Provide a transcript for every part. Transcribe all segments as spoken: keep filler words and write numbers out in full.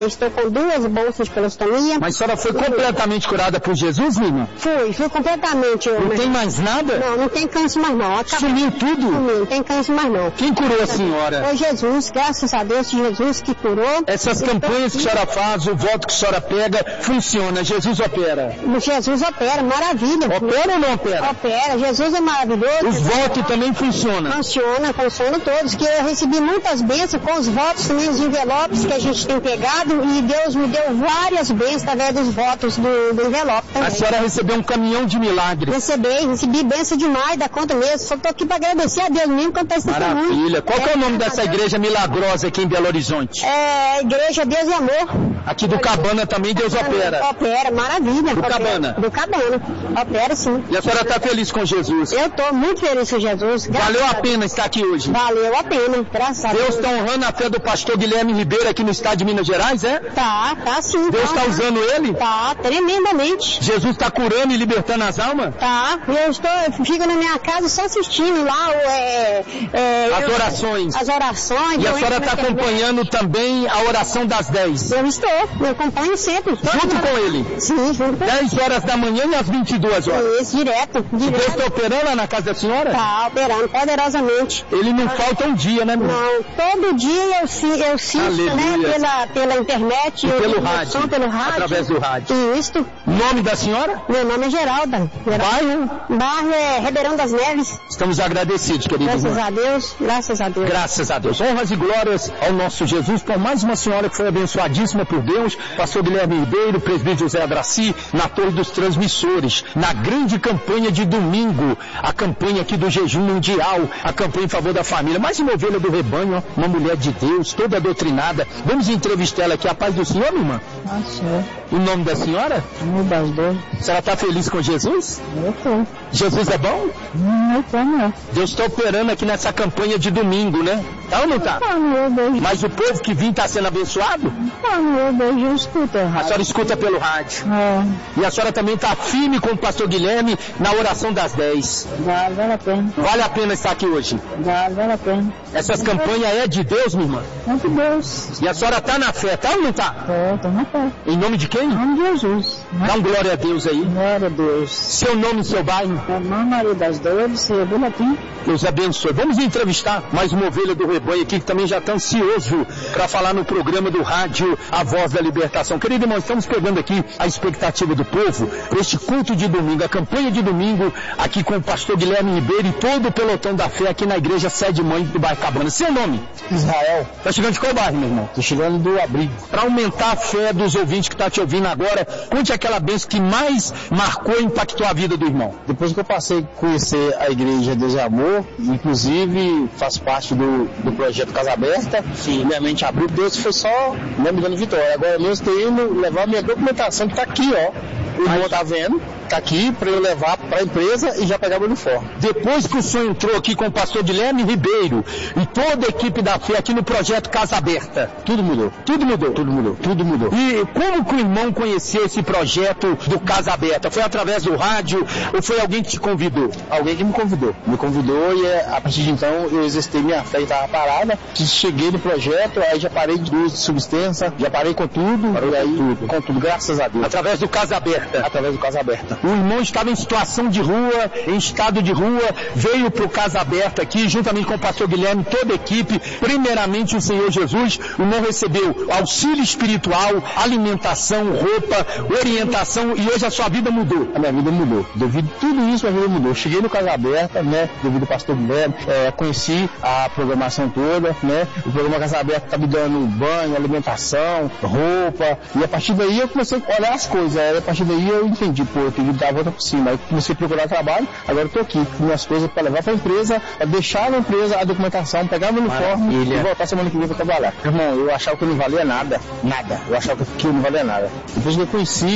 Estou com duas bolsas de colostomia. Mas a senhora foi completamente curada por Jesus, irmã? Fui, fui completamente. Eu, não mas... tem mais nada? Não, não tem câncer mais não. Acabou. Sumiu tudo? Sumiu, não tem câncer mais não. Quem curou a senhora? Foi Jesus, graças a Deus, Jesus que curou. Essas campanhas que a senhora faz, o voto que a senhora pega, funciona, Jesus opera? Jesus opera, maravilha. Opera ou não opera? Opera, Jesus é maravilhoso. Os votos também funcionam? Funciona, funciona todos, que eu recebi muitas bênçãos com os votos, também os envelopes que a gente tem pegado, e Deus me deu várias bênçãos através dos votos do, do envelope também. A senhora recebeu um caminhão de milagres? Recebi, recebi bênção demais da conta mesmo, só estou aqui para agradecer a Deus mesmo quando está Maravilha. Qual é, que é o nome dessa igreja milagrosa aqui em Belo Horizonte? É, Igreja Deus e Amor. Aqui do Cabana também Deus opera? Opera, maravilha. Do opera, Cabana? Do Cabana, opera sim. E a senhora está feliz com Jesus? Eu estou muito feliz com Jesus. Valeu a pena estar aqui hoje? Valeu a pena, graças a Deus. Deus está honrando a fé do pastor Guilherme Ribeiro aqui no estado de Minas Gerais, é? Tá, tá sim. Deus está tá, usando ele? Tá, tremendamente. Jesus está curando e libertando as almas? Tá, eu estou, eu fico na minha casa só assistindo lá é, é, as eu, orações. As orações. E a senhora está acompanhando também a oração das dez? Eu estou, eu acompanho sempre. Junto com ele? Sim, junto com ele. dez horas da manhã e às vinte e duas horas? Isso, direto. direto. E Deus está operando lá na casa da senhora? Tá, operando poderosamente. Ele não ah, falta um dia, né, meu? Não, todo dia eu, eu assisto, né, pela, pela internet. E eu, pelo rádio? Som, pelo rádio. Através do rádio. Isso. Nome da senhora? Meu nome é Geralda. Geralda. Bairro? Bairro é Ribeirão das Neves. Estamos agradecidos, querido Graças irmão. a Deus, graças a Deus. Graças a Deus. Honras e glórias ao nosso Jesus, por mais uma senhora que foi abençoadíssima por Deus, pastor Guilherme Ribeiro, presbítero José Adraci, na Torre dos Transmissores, na grande campanha de domingo, a campanha aqui do jejum mundial, a campanha em favor da família. Mais uma ovelha do rebanho, ó, uma mulher de Deus, toda doutrinada. Vamos entrevistar ela aqui. A paz do Senhor, minha irmã? Ah, senhor. O nome da senhora? Meu das Deus. A senhora está feliz com Jesus? Eu estou. Jesus é bom? Não, eu estou não. Deus está operando aqui nessa campanha de domingo, né? Tá ou não tá? Não, meu Deus. Mas o povo que vem está sendo abençoado? Não, meu Deus, eu escuto. A senhora escuta pelo rádio. É. E a senhora também está firme com o pastor Guilherme na oração das dez. Vale, vale a pena. Vale a pena estar aqui hoje? Vale, vale a pena. Essas campanhas é de Deus, minha irmã? É de Deus. E a senhora está na fé, tá ou não tá? É, estou na fé. Em nome de quem? Em nome de Jesus. Dá um glória a Deus aí. Glória a Deus. Seu nome e seu bairro? Irmã Maria das Dores, Rebelo aqui. Deus abençoe. Vamos entrevistar mais uma ovelha do rebanho aqui que também já está ansioso para falar no programa do rádio A Voz da Libertação. Querido irmão, estamos pegando aqui a expectativa do povo para este culto de domingo, a campanha de domingo aqui com o pastor Guilherme Ribeiro e todo o pelotão da fé aqui na igreja Sede Mãe do bairro Cabana. Seu nome? Israel. Tá chegando de qual bairro, meu irmão? Tô chegando do Abrigo. Para aumentar a fé dos ouvintes que tá te ouvindo agora, conte aquela bênção que mais marcou e impactou a vida do irmão. Depois que eu passei a conhecer a igreja Deus e Amor, inclusive faço parte do, do projeto Casa Aberta, sim, minha mente abriu, Deus foi só né, me dando vitória. Agora mesmo estou indo levar minha documentação que está aqui, ó. O irmão tá vendo, tá aqui para eu levar para a empresa e já pegar o uniforme. Depois que o senhor entrou aqui com o pastor Guilherme Ribeiro e toda a equipe da fé aqui no projeto Casa Aberta, tudo mudou. Tudo mudou? Tudo mudou. Tudo mudou. E como que o irmão conheceu esse projeto do Casa Aberta? Foi através do rádio ou foi alguém que te convidou? Alguém que me convidou. Me convidou e a partir de então eu exercitei minha fé e estava parada. Cheguei no projeto, aí já parei de uso de substância, já parei com tudo. Parou e aí, com tudo. Com tudo, graças a Deus. Através do Casa Aberta? Através do Casa Aberta. O irmão estava em situação de rua, em estado de rua, veio para o Casa Aberta aqui, juntamente com o pastor Guilherme, toda a equipe, primeiramente o Senhor Jesus. O irmão recebeu auxílio espiritual, alimentação, roupa, orientação, e hoje a sua vida mudou. A minha vida mudou. Devido a tudo isso, a minha vida mudou. Cheguei no Casa Aberta, né, devido ao pastor Guilherme, é, conheci a programação toda, né, o programa Casa Aberta está me dando banho, alimentação, roupa, e a partir daí eu comecei a olhar as coisas, aí a partir daí eu entendi, pô, eu tenho que dar a volta por cima. Aí comecei a procurar trabalho, agora eu tô aqui com minhas coisas para levar para a empresa, para deixar na empresa a documentação, pegar meu uniforme Maravilha. E voltar semana que vem para trabalhar. Irmão, eu achava que eu não valia nada, nada. Eu achava que eu não valia nada. Depois que eu conheci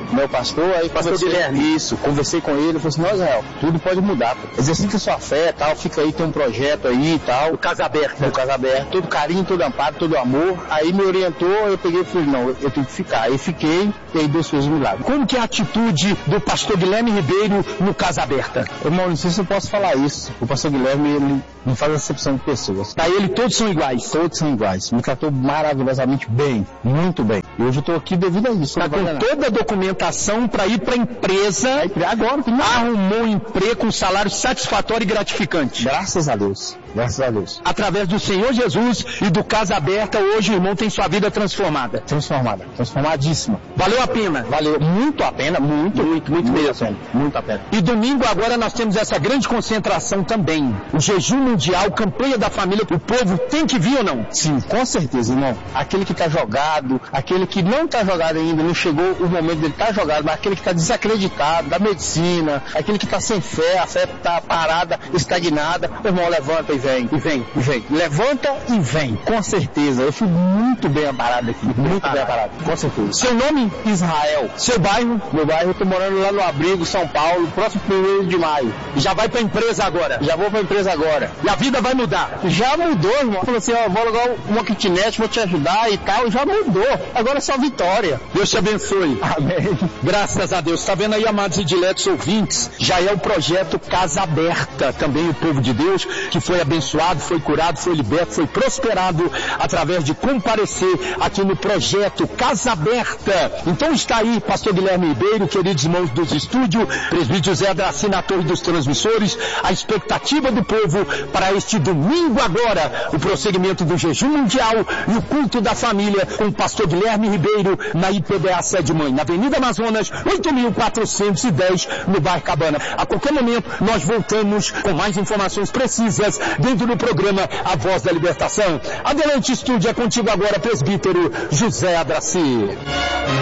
meu pastor, aí pastor conversei, Guilherme. Isso, conversei com ele, falei assim, não, Israel, tudo pode mudar, pô. Exercita sua fé, tal, fica aí, tem um projeto aí e tal. O Casa Aberta. O Casa Aberta, todo carinho, todo amparo, todo amor. Aí me orientou, eu peguei e falei, não, eu tenho que ficar. Aí fiquei, e aí Deus fez um milagre. Como que é a atitude do pastor Guilherme Ribeiro no Casa Aberta? Irmão, não sei se eu posso falar isso. O pastor Guilherme, ele não faz acepção de pessoas. Pra ele todos são iguais. Todos são iguais. Me tratou maravilhosamente bem, muito bem. E hoje eu tô aqui devido a isso. Tá com toda a documentação para ir para a empresa. Aí, agora, arrumou um emprego com salário satisfatório e gratificante. Graças a Deus. Graças a Deus. Através do Senhor Jesus e do Casa Aberta, hoje o irmão tem sua vida transformada. Transformada. Transformadíssima. Valeu a pena? Valeu muito a pena, muito, muito, muito, muito mesmo. Pena, muito a pena. E domingo agora nós temos essa grande concentração também. O jejum mundial, campanha da família, o povo tem que vir ou não? Sim, com certeza, irmão. Aquele que está jogado, aquele que não está jogado ainda, não chegou o momento dele estar tá jogado, mas aquele que está desacreditado da medicina, aquele que está sem fé, a fé está parada, estagnada, o irmão levanta e vem, e vem, e vem. Levanta e vem, com certeza. Eu fui muito bem amparado aqui, muito bem amparado, com certeza. Seu nome? Israel. Seu bairro? Meu bairro, eu tô morando lá no Abrigo, São Paulo, próximo primeiro de maio. Já vai pra empresa agora? Já vou pra empresa agora. E a vida vai mudar? Já mudou, irmão. Falou assim, ó, vou alugar uma kitnet, vou te ajudar e tal, já mudou. Agora é só vitória. Deus te abençoe. Amém. Graças a Deus. Tá vendo aí, amados e diletos ouvintes? Já é o projeto Casa Aberta. Também o povo de Deus que foi abençoado, foi curado, foi liberto, foi prosperado através de comparecer aqui no projeto Casa Aberta. Então está aí, pastor Guilherme Ribeiro, queridos irmãos dos estúdios, presbítero Zé Adraci na torre dos transmissores, a expectativa do povo para este domingo agora, o prosseguimento do jejum mundial e o culto da família com o pastor Guilherme Ribeiro na I P B A Sede Mãe, na Avenida Amazonas, oito mil quatrocentos e dez, no bairro Cabana. A qualquer momento nós voltamos com mais informações precisas dentro do programa A Voz da Libertação. Adelante, estúdio, é contigo agora, presbítero José Adraci.